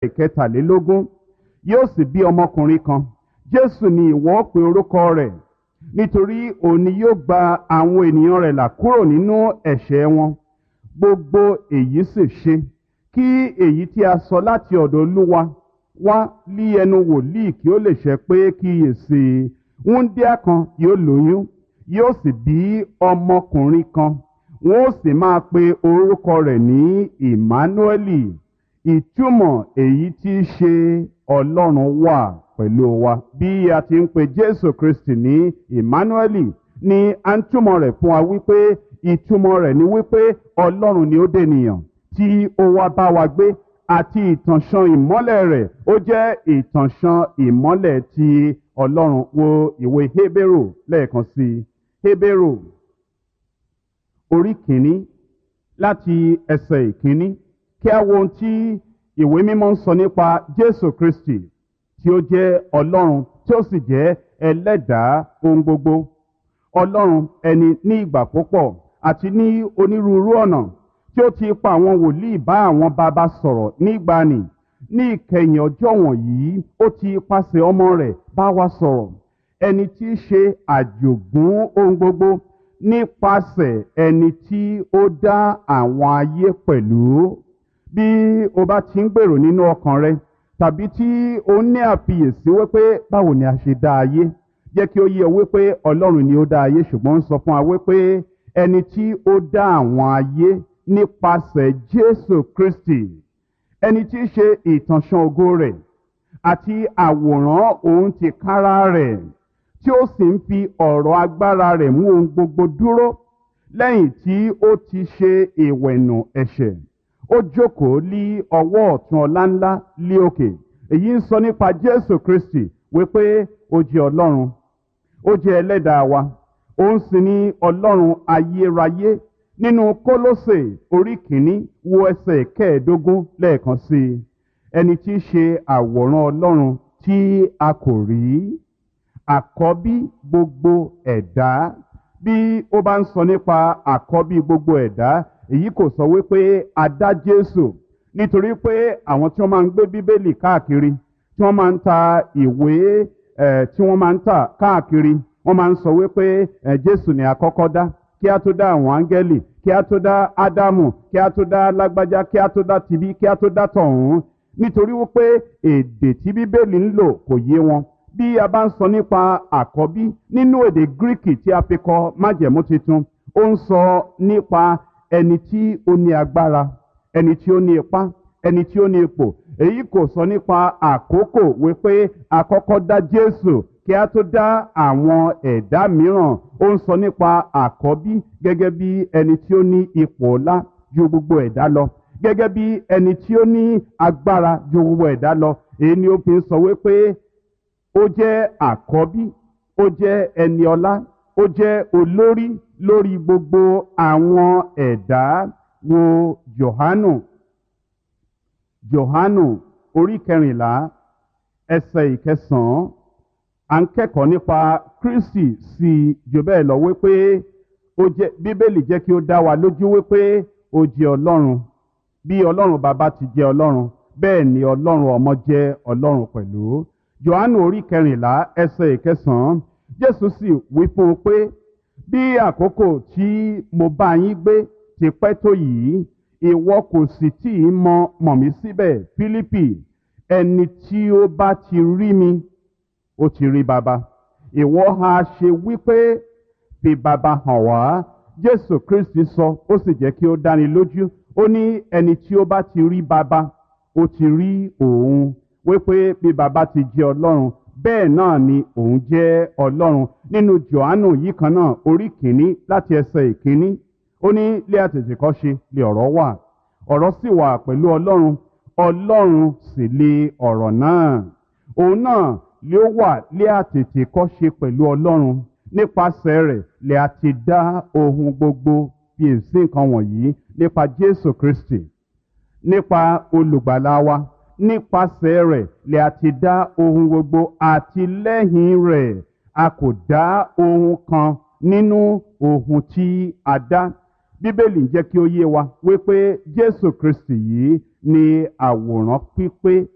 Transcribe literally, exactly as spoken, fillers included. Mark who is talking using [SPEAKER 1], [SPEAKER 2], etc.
[SPEAKER 1] ìkẹtàlélógún yóò sì bí ọmọkùnrin kan, Jésù ni ìwọ ó pe orúkọ rẹ̀, nítorí òun ni yóò gba àwọn ènìyàn rẹ̀ là kúrò nínú ẹ̀ṣẹ̀ wọn. Gbogbo èyí sì ṣe kí èyí tí a sọ láti ọ̀dọ̀ Olúwa wá lí ẹnu wòlíì kí ó lè ṣẹ pé kíyèsí wúńdíá kan yóò lóyún, yóò sì bí ọmọkùnrin kan, wọn ó sì máa pe orúkọ rẹ̀ ní Ìmánúẹ́lì. Ìtumọ̀ èyí tí í ṣe Ọlọ́run wà pẹ̀lú wa. Bí a ti ń pe Jésù Kristi ní Ìmánúẹ́lì ni a ń túmọ̀ rẹ̀ fún wa wípé ìtumọ̀ rẹ̀ ni wípé Ọlọ́run ni ó dènìyàn tí ó wá bá wa gbé, àti ìtànṣán ìmọ́lẹ̀ rẹ̀ ó jẹ́ ìtànṣán ìmọ́lẹ̀ ti Ọlọ́run. Wo ìwé Hébérù lẹ́ẹ̀kan sí i. Hébérù orí kìíní láti ẹsẹ̀ ìkíní, kí a wo ohun tí ìwé mímọ́ ń sọ nípa Jésù Kristi tí ó jẹ́ Ọlọ́run tí ó sì jẹ́ ẹlẹ́dàá ohun gbogbo. Ọlọ́run ẹni ní ìgbà púpọ̀ àti ní onírúurú ọ̀nà tí ó ti pa àwọn wòlíì bá àwọn baba sọ̀rọ̀ nígbàanì, ní ìkẹyìn ọjọ́ wọ̀nyí ó ti ipasẹ̀ ọmọ rẹ̀ bá wa sọ̀rọ̀, ẹni tí í ṣe àjogún ohun gbogbo, nípasẹ̀ ẹni tí ó dá àwọn ayé pẹ̀lú. Bí o bá ti ń gbèrò nínú ọkàn rẹ, tàbí tí o ní àfiyèsí wípé báwo ni a ṣe dá ayé, jẹ́ kí ó yé ọ wípé Ọlọ́run ni ó dá ayé, ṣùgbọ́n ń sọ fún wa wípé ẹni tí ó dá àwọn ayé nípasẹ̀ Jésù Kristi, ẹni tí í ṣe ìtànṣán ògo rẹ̀ àti àwòrán òun tìkára rẹ̀, tí ó sì ń fi ọ̀rọ̀ agbára rẹ̀ mú ohun gbogbo dúró lẹ́yìn tí ó ti ṣe ìwẹ̀nù ẹ̀ṣẹ̀. Ó jókòó lí ọwọ́ ọ̀tún ọláńlá lí òkè. Èyí ń sọ nípa Jésù Kristi wípé ó jẹ́ Ọlọ́run, ó jẹ́ ẹlẹ́dàá wa, òun sì ni Ọlọ́run ayérayé. Nínú Kólósè orí kìíní wo ẹsẹ̀ kẹẹ̀ẹ́dógún lẹ́ẹ̀kan sí i. Ẹni tí í ṣe àwòrán Ọlọ́run tí a kò rí, àkọ́bí gbogbo ẹ̀dá. Bí ó bá ń sọ nípa àkọ́bí gbogbo ẹ̀dá, èyí kò sọ wípé a dá Jésù, nítorí pé àwọn tí wọ́n máa ń gbé Bíbélì káàkiri, tí wọ́n máa ń ta ìwé ẹ̀ tí wọ́n máa ń tà káàkiri, wọ́n máa ń sọ wípé ẹ̀ Jésù ni àkọ́kọ́ dá, kí a tó dá àwọn áńgẹ́lì, kí a tó dá Ádámù, kí a tó dá lágbájá, kí a tó dá tibí, kí a tó dá tọ̀hún, nítorí wípé èdè tí Bíbélì ń lò kò yé wọn. Bí a bá ń sọ nípa àkọ́bí nínú èdè Gíríkì tí a fi kọ májẹ̀mú titun, ó ń sọ nípa ẹni tí ó ní agbára, ẹni tí ó ní ipá, ẹni tí ó ní ipò. Èyí kò sọ nípa àkókò wípé àkọ́kọ́ dá Jésù kí a tó dá àwọn ẹ̀dá mìíràn. Ó ń sọ nípa àkọ́bí gẹ́gẹ́ bí ẹni tí ó ní ipò ọlá ju gbogbo ẹ̀dá lọ, gẹ́gẹ́ bí ẹni tí ó ní agbára ju gbogbo ẹ̀dá lọ. Èyí ni ó fi ń sọ wípé ó jẹ́ àkọ́bí, ó jẹ́ ẹni ọlá, ó jẹ́ olórí lórí gbogbo àwọn ẹ̀dá. Wo Jòhánù, Jòhánù orí kẹrìnlá ẹsẹ̀ ìkẹsàn-án. À ń kẹ́kọ̀ọ́ nípa Kristi sí i jù bẹ́ẹ̀ lọ wípé ó jẹ́, Bíbélì jẹ́ kí ó dá wa lójú wípé ó jẹ́ Ọlọ́run. Bí Ọlọ́run bàbá ti jẹ́ Ọlọ́run, bẹ́ẹ̀ ni Ọlọ́run ọmọ jẹ́ Ọlọ́run pẹ̀lú. Jòhánù orí kẹrìnlá ẹsẹ̀ ìkẹsàn-án. Jésù sì wí fún un pé bí àkókò tí mo bá yín gbé ti pẹ́ tó yìí, ìwọ kò sì tí ì mọ̀ mọ̀ mí síbẹ̀. Fílípì, ẹni tí ó bá ti rí mi, ó ti rí baba. Ìwọ ha ṣe wípé fi baba hàn wá? Jésù Kristi sọ, ó sì jẹ́ kí ó dáni lójú. Ó ní ẹni tí ó bá ti rí baba, ó ti rí òun. Wípé bí baba ti jẹ́ Ọlọ́run, bẹ́ẹ̀ náà ni òun jẹ́ Ọlọ́run. Nínú Jòhánù yìí kan náà orí kìíní láti ẹsẹ̀ ìkíní, ó ní lé àtètèkọ́ṣe lé ọ̀rọ̀ wà, ọ̀rọ̀ sì wà pẹ̀lú Ọlọ́run, Ọlọ́run sì lé ọ̀rọ̀ náà. Òun náà lé ó wà lé àtètèkọ́ṣe pẹ̀lú Ọlọ́run, nípasẹ̀ rẹ̀ lé a ti dá ohun gbogbo. Bí èsì nǹkan wọ̀nyí nípa Jésù Kristi, nípa olùgbàlà wa, nípasẹ̀ rẹ̀ lè a ti dá ohun gbogbo, àti lẹ́yìn rẹ̀ a kò dá ohun kan nínú ohun tí a dá. Bíbélì ń jẹ́ kí ó yé wa wípé Jésù Kristi yìí ni àwòrán pípé